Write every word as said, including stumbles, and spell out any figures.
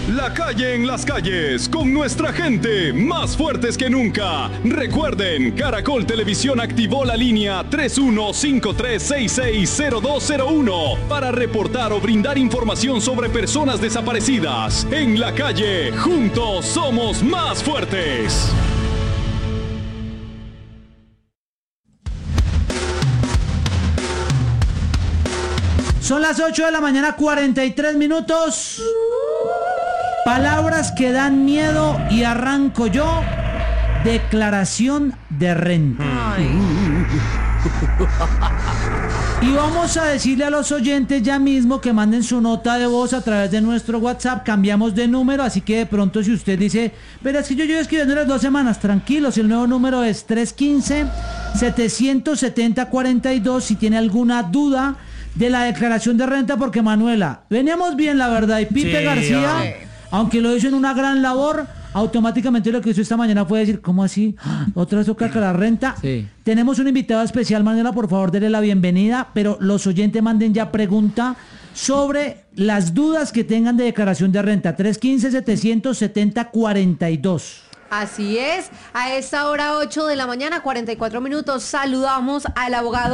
La calle en las calles, con nuestra gente, más fuertes que nunca. Recuerden, Caracol Televisión activó la línea tres uno cinco tres seis seis cero dos cero uno para reportar o brindar información sobre personas desaparecidas. En la calle, juntos somos más fuertes. Son las ocho de la mañana, cuarenta y tres minutos. Palabras que dan miedo y arranco yo. Declaración de renta. Ay. Y vamos a decirle a los oyentes ya mismo que manden su nota de voz a través de nuestro WhatsApp. Cambiamos de número, así que de pronto si usted dice, pero es que yo llevo escribiendo las dos semanas, tranquilos, el nuevo número es tres uno cinco, siete siete cero, cuatro dos. Si tiene alguna duda de la declaración de renta, porque Manuela, veníamos bien la verdad, y Pipe sí, García, ay. aunque lo hizo en una gran labor, automáticamente lo que hizo esta mañana fue decir, ¿cómo así? ¿Otra vez toca la renta? Sí. Tenemos un invitado especial, Manuela, por favor, denle la bienvenida, pero los oyentes manden ya pregunta sobre las dudas que tengan de declaración de renta. tres uno cinco, siete siete cero, cuatro dos. Así es, a esta hora ocho de la mañana, cuarenta y cuatro minutos, saludamos al abogado